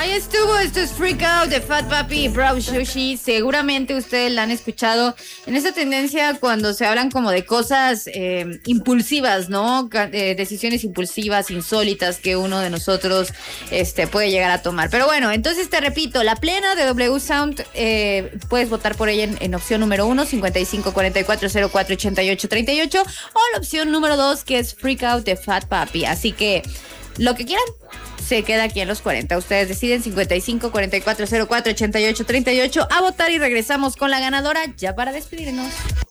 Ahí estuvo, esto es Freak Out de Fat Papi y Brown Sushi. Seguramente ustedes la han escuchado en esa tendencia cuando se hablan como de cosas impulsivas, ¿no? Decisiones impulsivas, insólitas que uno de nosotros puede llegar a tomar. Pero bueno, entonces te repito, la plena de W Sound, puedes votar por ella en opción número 1, 5544048838, o la opción número 2, que es Freak Out de Fat Papi. Así que lo que quieran se queda aquí en los 40. Ustedes deciden 5544048838 a votar y regresamos con la ganadora ya para despedirnos.